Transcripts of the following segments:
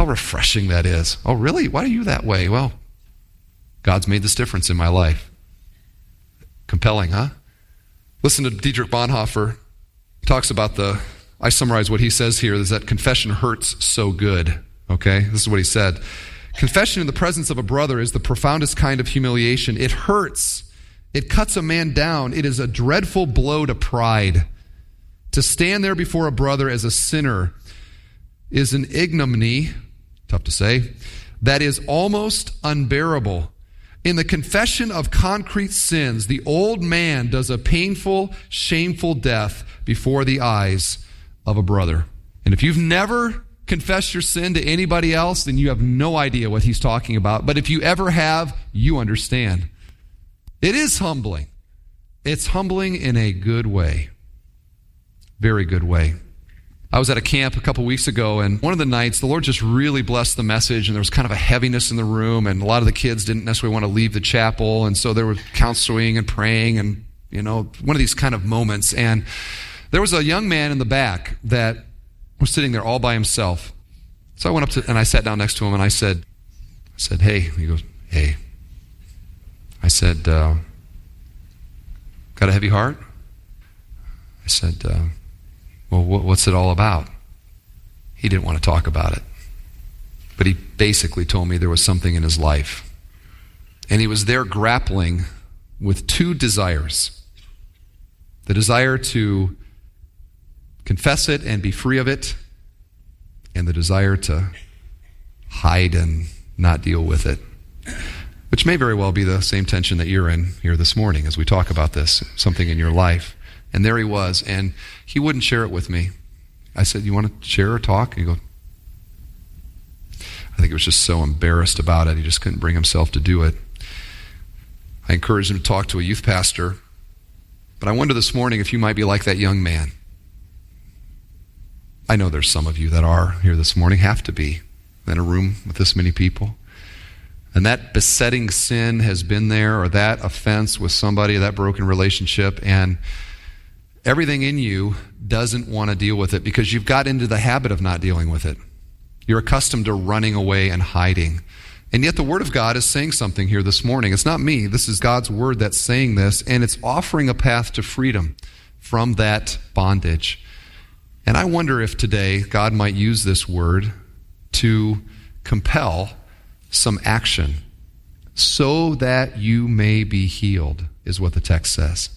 refreshing that is. Oh, really? Why are you that way? Well, God's made this difference in my life. Compelling, huh? Listen to Dietrich Bonhoeffer. He talks about I summarize what he says here, is that confession hurts so good. Okay? This is what he said. Confession in the presence of a brother is the profoundest kind of humiliation. It hurts. It cuts a man down. It is a dreadful blow to pride. To stand there before a brother as a sinner is an ignominy, tough to say, that is almost unbearable. In the confession of concrete sins, the old man does a painful, shameful death before the eyes of a brother. And if you've never confessed your sin to anybody else, then you have no idea what he's talking about. But if you ever have, you understand. It is humbling. It's humbling in a good way. Very good way. I was at a camp a couple weeks ago, and one of the nights, the Lord just really blessed the message, and there was kind of a heaviness in the room, and a lot of the kids didn't necessarily want to leave the chapel, and so there was counseling and praying, and, one of these kind of moments. And there was a young man in the back that was sitting there all by himself. So I went up and I sat down next to him, and I said, hey. He goes, hey. I said, got a heavy heart? I said, well, what's it all about? He didn't want to talk about it. But he basically told me there was something in his life. And he was there grappling with two desires. The desire to confess it and be free of it, and the desire to hide and not deal with it, which may very well be the same tension that you're in here this morning as we talk about this, something in your life. And there he was, and he wouldn't share it with me. I said, you want to share or talk? And he goes, I think he was just so embarrassed about it, he just couldn't bring himself to do it. I encouraged him to talk to a youth pastor, but I wonder this morning if you might be like that young man. I know there's some of you that are here this morning, have to be, in a room with this many people. And that besetting sin has been there, or that offense with somebody, that broken relationship, and everything in you doesn't want to deal with it because you've got into the habit of not dealing with it. You're accustomed to running away and hiding. And yet the Word of God is saying something here this morning. It's not me. This is God's Word that's saying this, and it's offering a path to freedom from that bondage. And I wonder if today God might use this Word to compel some action so that you may be healed, is what the text says.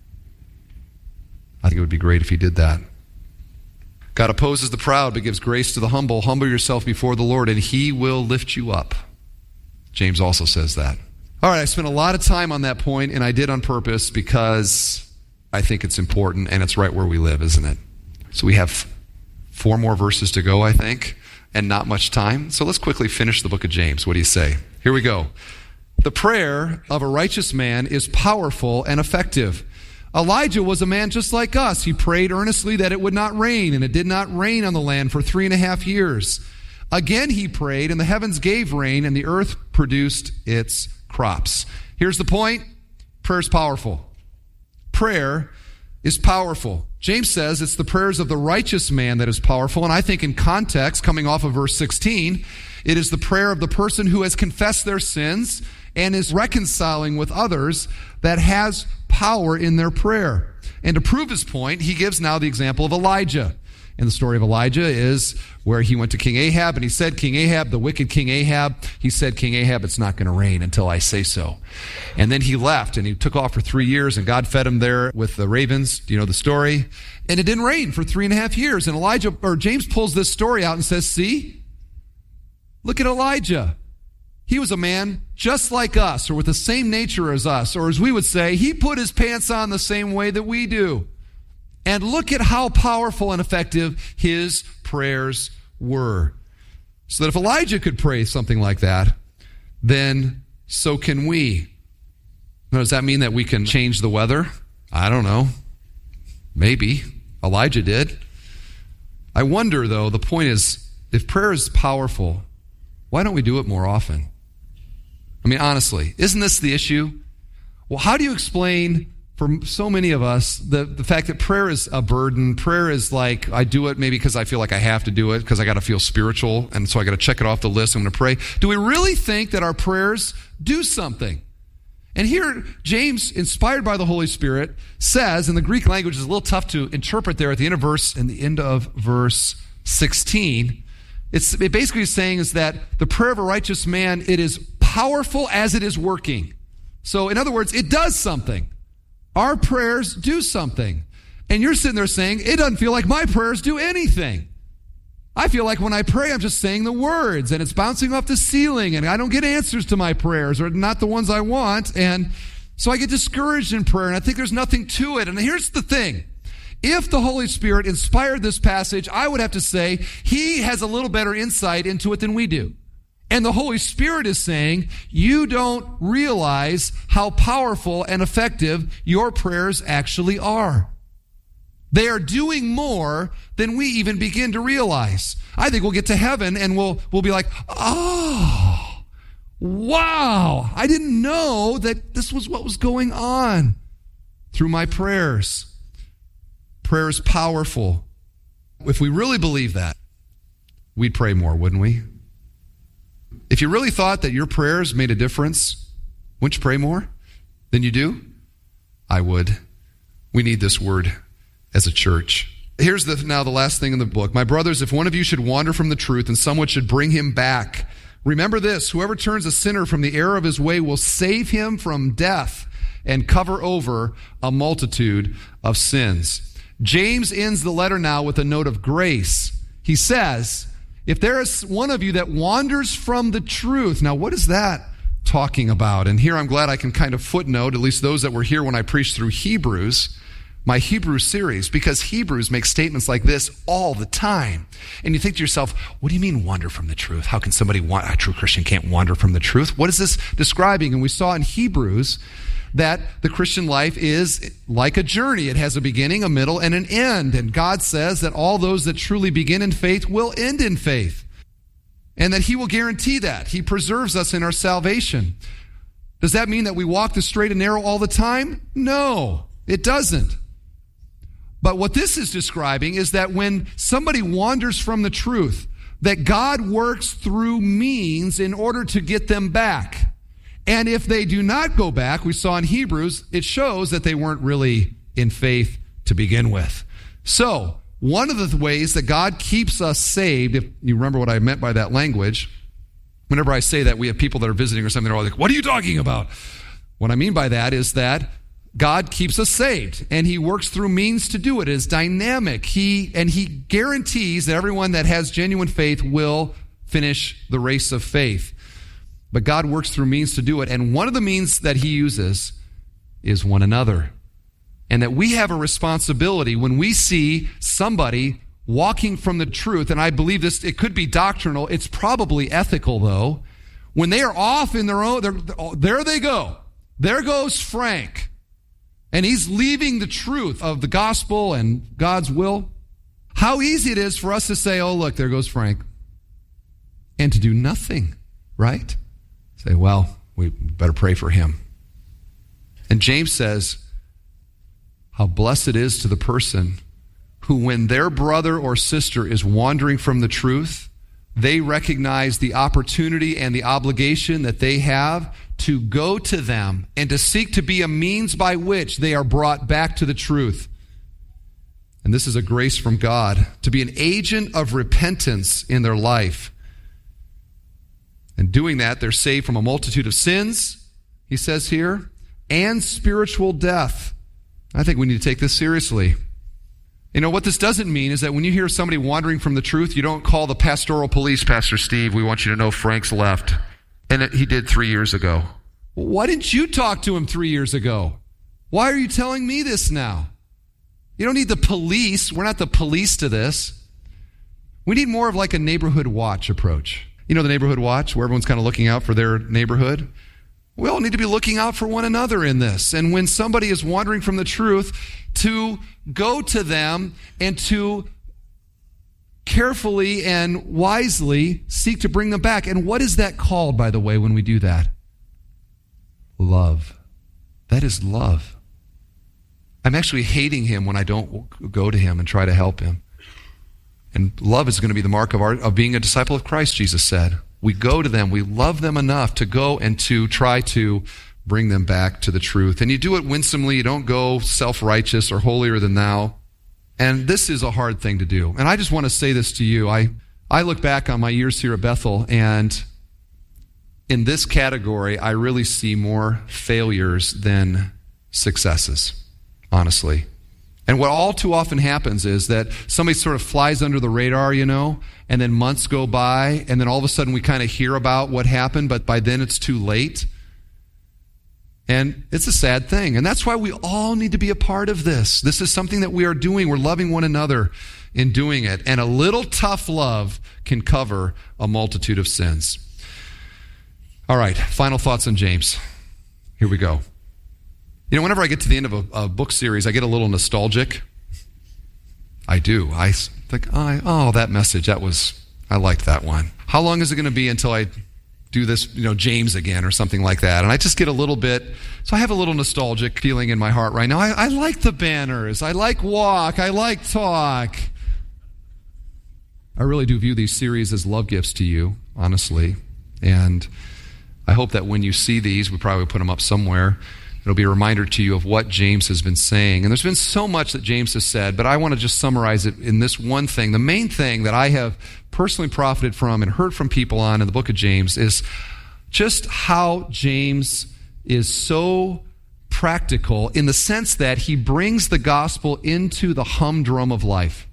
I think it would be great if he did that. God opposes the proud but gives grace to the humble. Humble yourself before the Lord and he will lift you up. James also says that. All right, I spent a lot of time on that point, and I did on purpose because I think it's important and it's right where we live, isn't it? So we have 4 more verses to go, I think, and not much time. So let's quickly finish the book of James. What do you say? Here we go. The prayer of a righteous man is powerful and effective. Elijah was a man just like us. He prayed earnestly that it would not rain, and it did not rain on the land for 3.5 years. Again he prayed, and the heavens gave rain, and the earth produced its crops. Here's the point. Prayer is powerful. Prayer is powerful. James says it's the prayers of the righteous man that is powerful, and I think in context, coming off of verse 16, it is the prayer of the person who has confessed their sins and is reconciling with others that has power in their prayer. And to prove his point, he gives now the example of Elijah. And the story of Elijah is where he went to King Ahab, and he said, King Ahab, the wicked King Ahab, he said, King Ahab, it's not going to rain until I say so. And then he left, and he took off for 3 years, and God fed him there with the ravens. Do you know the story? And it didn't rain for 3.5 years. And James pulls this story out and says, see, look at Elijah. He was a man just like us, or with the same nature as us, or as we would say, he put his pants on the same way that we do. And look at how powerful and effective his prayers were. So that if Elijah could pray something like that, then so can we. Now, does that mean that we can change the weather? I don't know. Maybe. Elijah did. I wonder, though, the point is, if prayer is powerful, why don't we do it more often? I mean, honestly, isn't this the issue? Well, how do you explain for so many of us, the fact that prayer is a burden, prayer is like, I do it maybe because I feel like I have to do it, because I got to feel spiritual, and so I got to check it off the list, I'm going to pray. Do we really think that our prayers do something? And here, James, inspired by the Holy Spirit, says, in the Greek language is a little tough to interpret there at the end of verse 16, it basically is saying is that the prayer of a righteous man, it is powerful as it is working. So in other words, it does something. Our prayers do something. And you're sitting there saying, it doesn't feel like my prayers do anything. I feel like when I pray, I'm just saying the words, and it's bouncing off the ceiling, and I don't get answers to my prayers, or not the ones I want, and so I get discouraged in prayer, and I think there's nothing to it. And here's the thing. If the Holy Spirit inspired this passage, I would have to say he has a little better insight into it than we do. And the Holy Spirit is saying, you don't realize how powerful and effective your prayers actually are. They are doing more than we even begin to realize. I think we'll get to heaven and we'll be like, oh, wow, I didn't know that this was what was going on through my prayers. Prayer is powerful. If we really believe that, we'd pray more, wouldn't we? If you really thought that your prayers made a difference, wouldn't you pray more than you do? I would. We need this word as a church. Here's now the last thing in the book. My brothers, if one of you should wander from the truth and someone should bring him back, remember this, whoever turns a sinner from the error of his way will save him from death and cover over a multitude of sins. James ends the letter now with a note of grace. He says, if there is one of you that wanders from the truth, now what is that talking about? And here I'm glad I can kind of footnote, at least those that were here when I preached through Hebrews, my Hebrew series, because Hebrews make statements like this all the time. And you think to yourself, what do you mean wander from the truth? How can a true Christian can't wander from the truth? What is this describing? And we saw in Hebrews that the Christian life is like a journey. It has a beginning, a middle, and an end. And God says that all those that truly begin in faith will end in faith. And that he will guarantee that. He preserves us in our salvation. Does that mean that we walk the straight and narrow all the time? No, it doesn't. But what this is describing is that when somebody wanders from the truth, that God works through means in order to get them back. And if they do not go back, we saw in Hebrews, it shows that they weren't really in faith to begin with. So, one of the ways that God keeps us saved, if you remember what I meant by that language, whenever I say that, we have people that are visiting or something, they're all like, what are you talking about? What I mean by that is that God keeps us saved, and he works through means to do it. It is dynamic. He guarantees that everyone that has genuine faith will finish the race of faith. But God works through means to do it. And one of the means that he uses is one another. And that we have a responsibility when we see somebody walking from the truth, and I believe this, it could be doctrinal, it's probably ethical though. When they are off in their own, there they go. There goes Frank. And he's leaving the truth of the gospel and God's will. How easy it is for us to say, oh, look, there goes Frank. And to do nothing, right? Say, well, we better pray for him. And James says, how blessed it is to the person who, when their brother or sister is wandering from the truth, they recognize the opportunity and the obligation that they have to go to them and to seek to be a means by which they are brought back to the truth. And this is a grace from God, to be an agent of repentance in their life. And doing that, they're saved from a multitude of sins, he says here, and spiritual death. I think we need to take this seriously. You know, what this doesn't mean is that when you hear somebody wandering from the truth, you don't call the pastoral police, Pastor Steve, we want you to know Frank's left. And he did 3 years ago. Why didn't you talk to him 3 years ago? Why are you telling me this now? You don't need the police. We're not the police to this. We need more of like a neighborhood watch approach. You know the neighborhood watch, where everyone's kind of looking out for their neighborhood? We all need to be looking out for one another in this. And when somebody is wandering from the truth, to go to them and to carefully and wisely seek to bring them back. And what is that called, by the way, when we do that? Love. That is love. I'm actually hating him when I don't go to him and try to help him. And love is going to be the mark of being a disciple of Christ, Jesus said. We go to them, we love them enough to go and to try to bring them back to the truth. And you do it winsomely. You don't go self-righteous or holier than thou. And this is a hard thing to do. And I just want to say this to you. I look back on my years here at Bethel, and in this category, I really see more failures than successes, honestly. And what all too often happens is that somebody sort of flies under the radar, and then months go by, and then all of a sudden we kind of hear about what happened, but by then it's too late. And it's a sad thing. And that's why we all need to be a part of this. This is something that we are doing. We're loving one another in doing it. And a little tough love can cover a multitude of sins. All right, final thoughts on James. Here we go. Whenever I get to the end of a book series, I get a little nostalgic. I do. I think, that message, I liked that one. How long is it going to be until I do this, James again or something like that? And I just get a little bit, so I have a little nostalgic feeling in my heart right now. I like the banners. I like walk. I like talk. I really do view these series as love gifts to you, honestly. And I hope that when you see these, we probably put them up somewhere, it'll be a reminder to you of what James has been saying. And there's been so much that James has said, but I want to just summarize it in this one thing. The main thing that I have personally profited from and heard from people on in the book of James is just how James is so practical in the sense that he brings the gospel into the humdrum of life.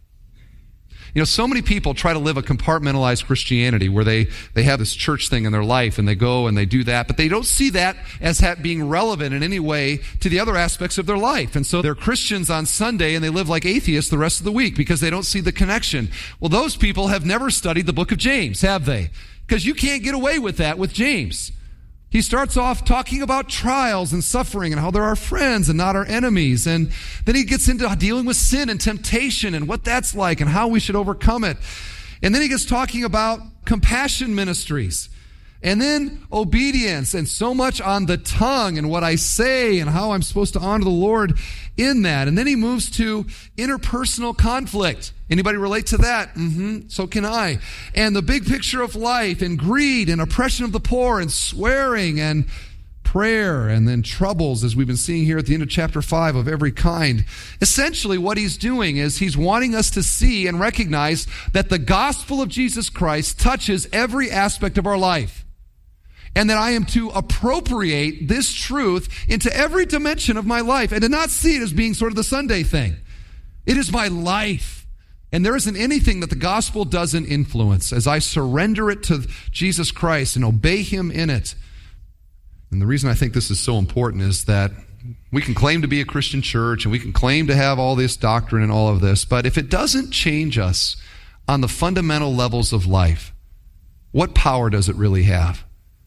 So many people try to live a compartmentalized Christianity where they have this church thing in their life and they go and they do that, but they don't see that as being relevant in any way to the other aspects of their life. And so they're Christians on Sunday and they live like atheists the rest of the week because they don't see the connection. Well, those people have never studied the book of James, have they? Because you can't get away with that with James. He starts off talking about trials and suffering and how they're our friends and not our enemies. And then he gets into dealing with sin and temptation and what that's like and how we should overcome it. And then he gets talking about compassion ministries. And then obedience and so much on the tongue and what I say and how I'm supposed to honor the Lord in that. And then he moves to interpersonal conflict. Anybody relate to that? So can I. And the big picture of life and greed and oppression of the poor and swearing and prayer and then troubles, as we've been seeing here at the end of chapter 5, of every kind. Essentially what he's doing is he's wanting us to see and recognize that the gospel of Jesus Christ touches every aspect of our life. And that I am to appropriate this truth into every dimension of my life and to not see it as being sort of the Sunday thing. It is my life. And there isn't anything that the gospel doesn't influence as I surrender it to Jesus Christ and obey him in it. And the reason I think this is so important is that we can claim to be a Christian church and we can claim to have all this doctrine and all of this, but if it doesn't change us on the fundamental levels of life, what power does it really have?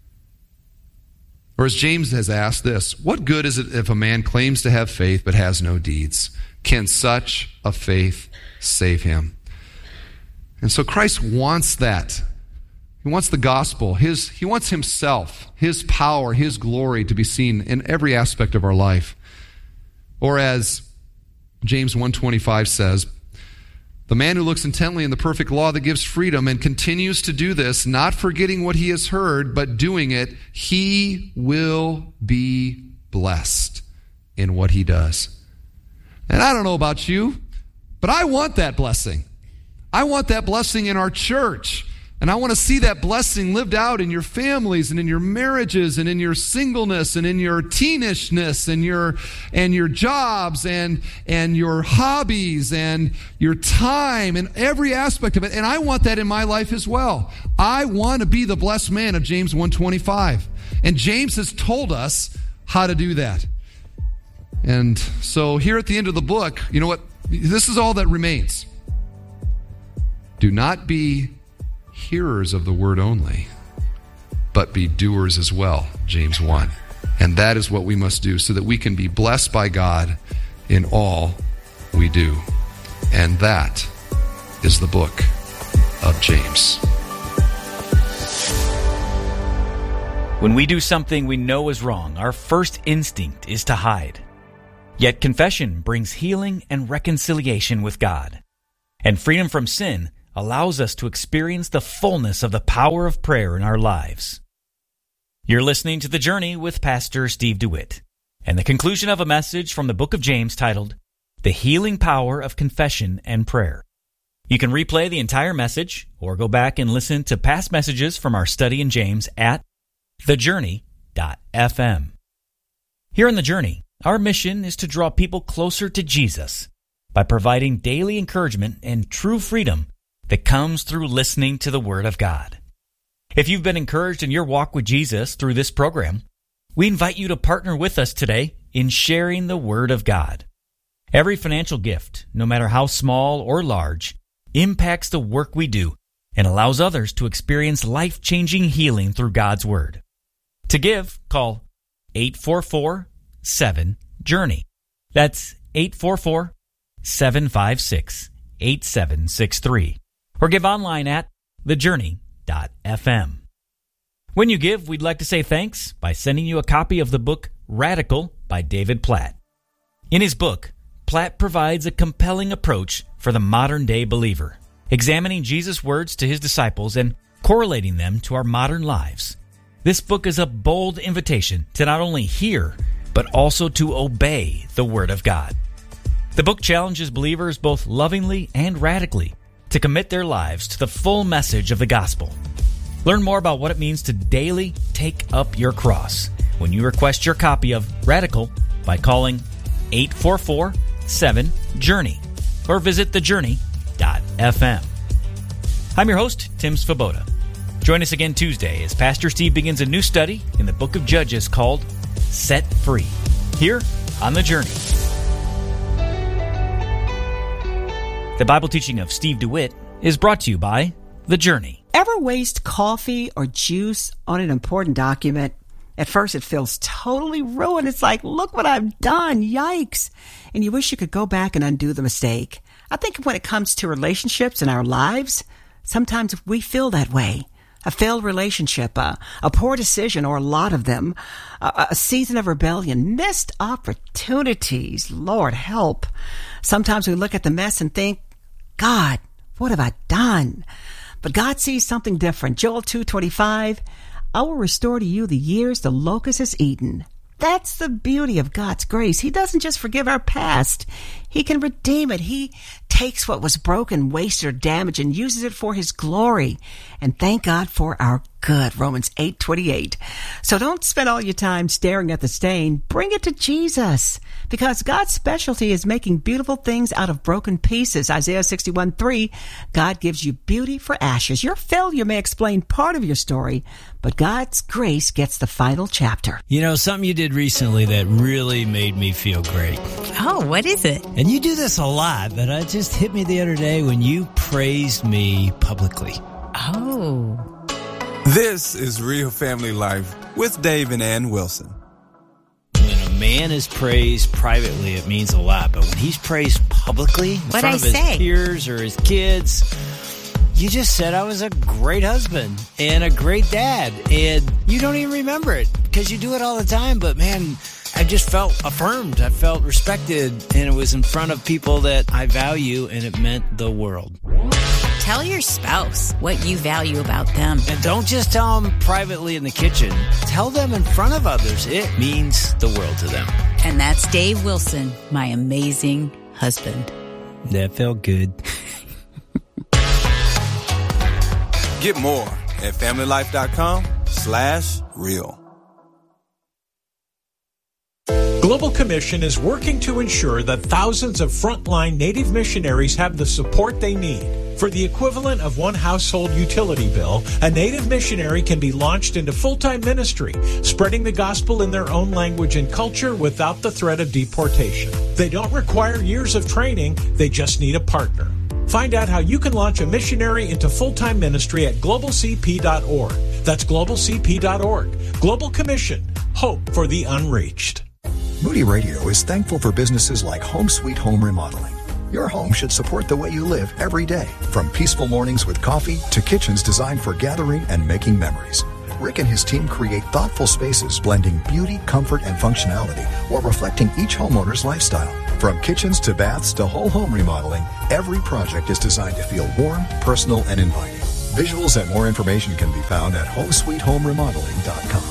Or as James has asked this, what good is it if a man claims to have faith but has no deeds? Can such a faith save him? And so Christ wants that. He wants the gospel. He wants himself, his power, his glory to be seen in every aspect of our life. Or as James 1:25 says, the man who looks intently in the perfect law that gives freedom and continues to do this, not forgetting what he has heard, but doing it, he will be blessed in what he does. And I don't know about you, but I want that blessing. I want that blessing in our church. And I want to see that blessing lived out in your families and in your marriages and in your singleness and in your teenishness and your jobs and your hobbies and your time and every aspect of it. And I want that in my life as well. I want to be the blessed man of James 1:25. And James has told us how to do that. And so here at the end of the book, you know what? This is all that remains. Do not be hearers of the word only, but be doers as well, James 1. And that is what we must do so that we can be blessed by God in all we do. And that is the book of James. When we do something we know is wrong, our first instinct is to hide. Yet confession brings healing and reconciliation with God. And freedom from sin allows us to experience the fullness of the power of prayer in our lives. You're listening to The Journey with Pastor Steve DeWitt, and the conclusion of a message from the book of James titled, The Healing Power of Confession and Prayer. You can replay the entire message or go back and listen to past messages from our study in James at thejourney.fm. Here in The Journey, our mission is to draw people closer to Jesus by providing daily encouragement and true freedom that comes through listening to the Word of God. If you've been encouraged in your walk with Jesus through this program, we invite you to partner with us today in sharing the Word of God. Every financial gift, no matter how small or large, impacts the work we do and allows others to experience life-changing healing through God's Word. To give, call 844-7-JOURNEY. That's 844-756-8763. Or give online at thejourney.fm. When you give, we'd like to say thanks by sending you a copy of the book Radical by David Platt. In his book, Platt provides a compelling approach for the modern-day believer, examining Jesus' words to his disciples and correlating them to our modern lives. This book is a bold invitation to not only hear, but also to obey the Word of God. The book challenges believers both lovingly and radically to commit their lives to the full message of the gospel. Learn more about what it means to daily take up your cross when you request your copy of Radical by calling 844-7-JOURNEY or visit thejourney.fm. I'm your host, Tim Svoboda. Join us again Tuesday as Pastor Steve begins a new study in the book of Judges called Set Free, here on The Journey. The Bible teaching of Steve DeWitt is brought to you by The Journey. Ever waste coffee or juice on an important document? At first it feels totally ruined. It's like, look what I've done. Yikes. And you wish you could go back and undo the mistake. I think when it comes to relationships in our lives, sometimes we feel that way. A failed relationship, a poor decision, or a lot of them, a season of rebellion, missed opportunities. Lord help. Sometimes we look at the mess and think, God, what have I done? But God sees something different. Joel 2:25, I will restore to you the years the locust has eaten. That's the beauty of God's grace. He doesn't just forgive our past. He can redeem it. He takes what was broken, wasted, or damaged and uses it for His glory. And thank God for our good. Romans 8:28. So don't spend all your time staring at the stain. Bring it to Jesus. Because God's specialty is making beautiful things out of broken pieces. Isaiah 61:3, God gives you beauty for ashes. Your failure may explain part of your story, but God's grace gets the final chapter. You know, something you did recently that really made me feel great. Oh, what is it? And you do this a lot, but it just hit me the other day when you praised me publicly. Oh. This is Real Family Life with Dave and Ann Wilson. When a man is praised privately, it means a lot. But when he's praised publicly in front of his peers or his kids, you just said I was a great husband and a great dad. And you don't even remember it because you do it all the time. But man, I just felt affirmed. I felt respected. And it was in front of people that I value, and it meant the world. Tell your spouse what you value about them. And don't just tell them privately in the kitchen. Tell them in front of others. It means the world to them. And that's Dave Wilson, my amazing husband. That felt good. Get more at familylife.com/real. Global Commission is working to ensure that thousands of frontline Native missionaries have the support they need. For the equivalent of one household utility bill, a Native missionary can be launched into full-time ministry, spreading the gospel in their own language and culture without the threat of deportation. They don't require years of training, they just need a partner. Find out how you can launch a missionary into full-time ministry at globalcp.org. That's globalcp.org. Global Commission. Hope for the unreached. Moody Radio is thankful for businesses like Home Sweet Home Remodeling. Your home should support the way you live every day, from peaceful mornings with coffee to kitchens designed for gathering and making memories. Rick and his team create thoughtful spaces blending beauty, comfort, and functionality while reflecting each homeowner's lifestyle. From kitchens to baths to whole home remodeling, every project is designed to feel warm, personal, and inviting. Visuals and more information can be found at HomeSweetHomeRemodeling.com.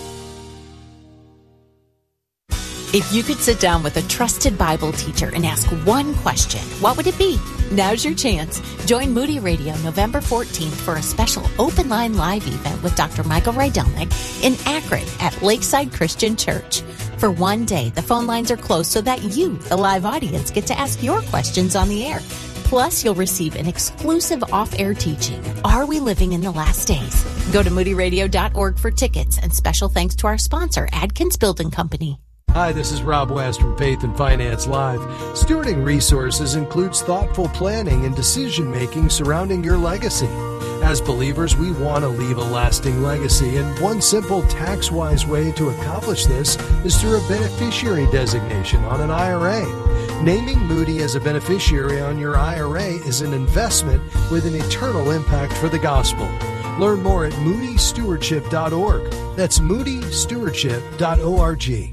If you could sit down with a trusted Bible teacher and ask one question, what would it be? Now's your chance. Join Moody Radio November 14th for a special open line live event with Dr. Michael Rydelnik in Akron at Lakeside Christian Church. For one day, the phone lines are closed so that you, the live audience, get to ask your questions on the air. Plus, you'll receive an exclusive off-air teaching, Are We Living in the Last Days? Go to moodyradio.org for tickets, and special thanks to our sponsor, Adkins Building Company. Hi, this is Rob West from Faith and Finance Live. Stewarding resources includes thoughtful planning and decision-making surrounding your legacy. As believers, we want to leave a lasting legacy, and one simple tax-wise way to accomplish this is through a beneficiary designation on an IRA. Naming Moody as a beneficiary on your IRA is an investment with an eternal impact for the gospel. Learn more at moodystewardship.org. That's moodystewardship.org.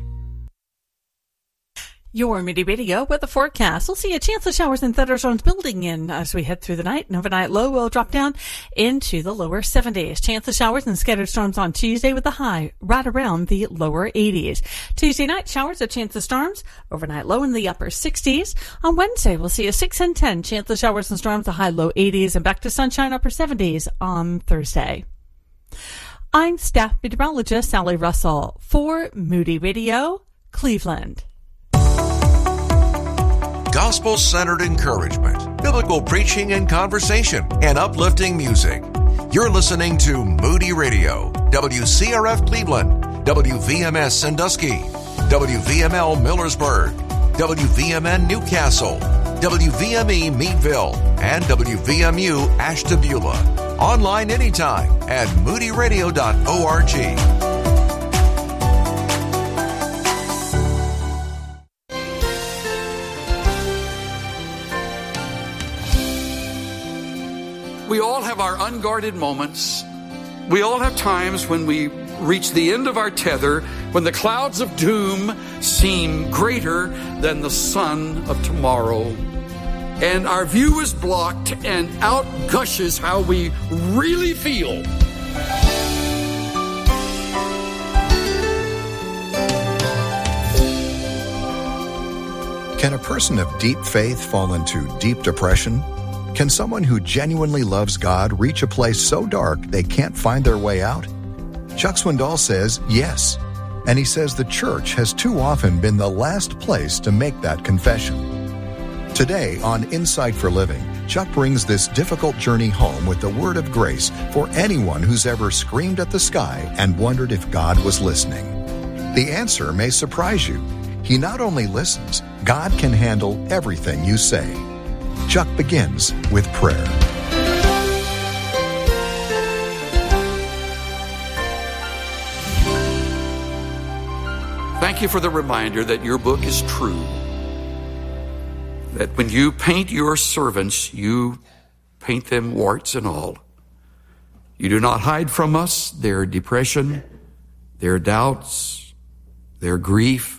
Your Moody Radio with the forecast. We'll see a chance of showers and thunderstorms building in as we head through the night. An overnight low will drop down into the lower 70s. Chance of showers and scattered storms on Tuesday with a high right around the lower 80s. Tuesday night, showers, a chance of storms. Overnight low in the upper 60s. On Wednesday, we'll see a 6 and 10 chance of showers and storms, a high low 80s, and back to sunshine upper 70s on Thursday. I'm staff meteorologist Sally Russell for Moody Radio, Cleveland. Gospel-centered encouragement, biblical preaching and conversation, and uplifting music. You're listening to Moody Radio, WCRF Cleveland, WVMS Sandusky, WVML Millersburg, WVMN Newcastle, WVME Meadville, and WVMU Ashtabula. Online anytime at moodyradio.org. We all have our unguarded moments. We all have times when we reach the end of our tether, when the clouds of doom seem greater than the sun of tomorrow. And our view is blocked and out gushes how we really feel. Can a person of deep faith fall into deep depression? Can someone who genuinely loves God reach a place so dark they can't find their way out? Chuck Swindoll says yes, and he says the church has too often been the last place to make that confession. Today on Insight for Living, Chuck brings this difficult journey home with the word of grace for anyone who's ever screamed at the sky and wondered if God was listening. The answer may surprise you. He not only listens, God can handle everything you say. Chuck begins with prayer. Thank you for the reminder that your book is true. That when you paint your servants, you paint them warts and all. You do not hide from us their depression, their doubts, their grief,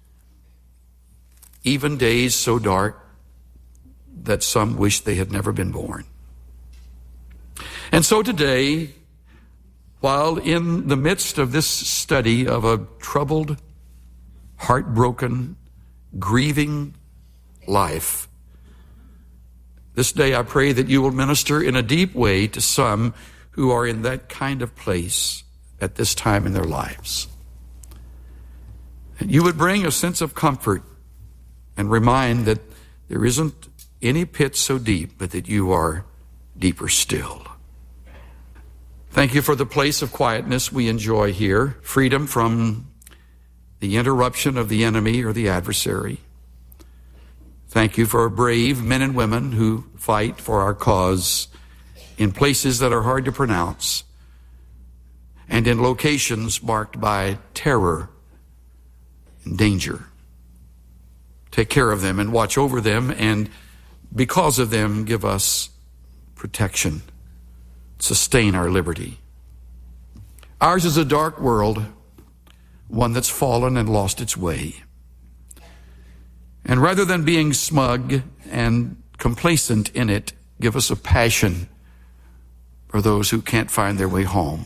even days so dark that some wish they had never been born. And so today, while in the midst of this study of a troubled, heartbroken, grieving life, this day I pray that you will minister in a deep way to some who are in that kind of place at this time in their lives. And you would bring a sense of comfort and remind that there isn't any pit so deep, but that you are deeper still. Thank you for the place of quietness we enjoy here, freedom from the interruption of the enemy or the adversary. Thank you for brave men and women who fight for our cause in places that are hard to pronounce and in locations marked by terror and danger. Take care of them and watch over them, and because of them, give us protection, sustain our liberty. Ours is a dark world, one that's fallen and lost its way. And rather than being smug and complacent in it, give us a passion for those who can't find their way home.